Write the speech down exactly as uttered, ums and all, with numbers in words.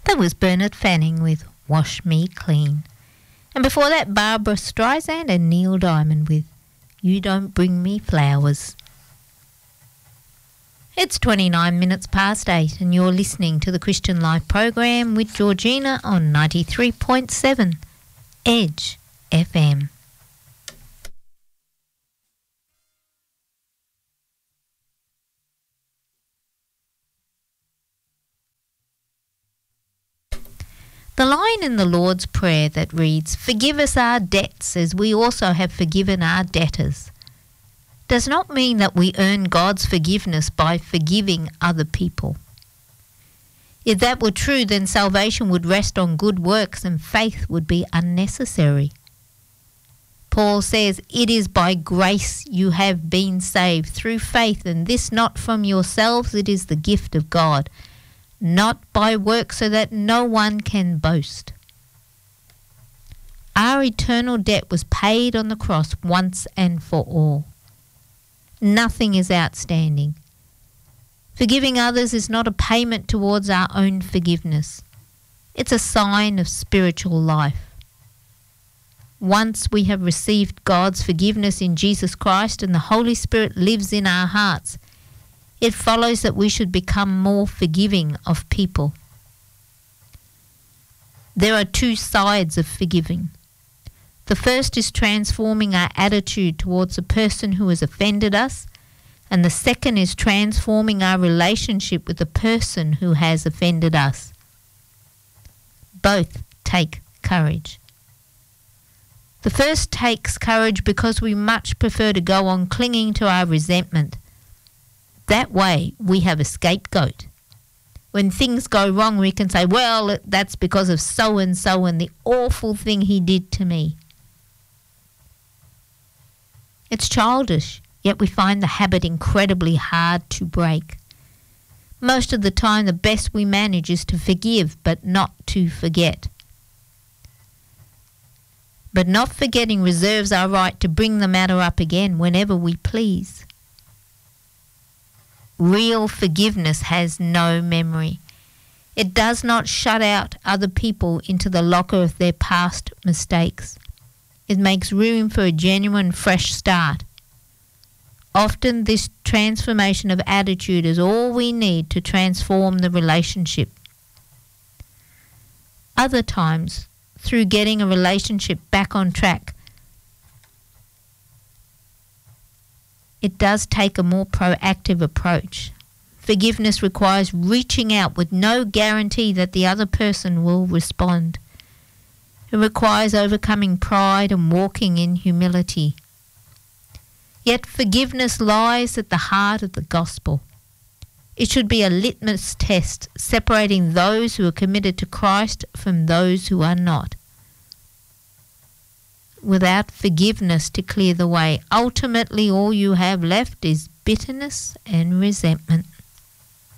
That was Bernard Fanning with Wash Me Clean. And before that, Barbara Streisand and Neil Diamond with You Don't Bring Me Flowers. It's twenty-nine minutes past eight and you're listening to the Christian Life program with Georgina on ninety-three point seven Edge F M. The line in the Lord's Prayer that reads, "Forgive us our debts as we also have forgiven our debtors," does not mean that we earn God's forgiveness by forgiving other people. If that were true, then salvation would rest on good works and faith would be unnecessary. Paul says, "It is by grace you have been saved through faith, and this not from yourselves, it is the gift of God, not by works, so that no one can boast." Our eternal debt was paid on the cross once and for all. Nothing is outstanding. Forgiving others is not a payment towards our own forgiveness. It's a sign of spiritual life. Once we have received God's forgiveness in Jesus Christ and the Holy Spirit lives in our hearts, it follows that we should become more forgiving of people. There are two sides of forgiving. The first is transforming our attitude towards the person who has offended us, and the second is transforming our relationship with the person who has offended us. Both take courage. The first takes courage because we much prefer to go on clinging to our resentment. That way we have a scapegoat. When things go wrong, we can say, well, that's because of so-and-so and the awful thing he did to me. It's childish, yet we find the habit incredibly hard to break. Most of the time, the best we manage is to forgive, but not to forget. But not forgetting reserves our right to bring the matter up again whenever we please. Real forgiveness has no memory. It does not shut out other people into the locker of their past mistakes. It makes room for a genuine fresh start. Often this transformation of attitude is all we need to transform the relationship. Other times, through getting a relationship back on track, it does take a more proactive approach. Forgiveness requires reaching out with no guarantee that the other person will respond. It requires overcoming pride and walking in humility. Yet forgiveness lies at the heart of the gospel. It should be a litmus test separating those who are committed to Christ from those who are not. Without forgiveness to clear the way, ultimately all you have left is bitterness and resentment.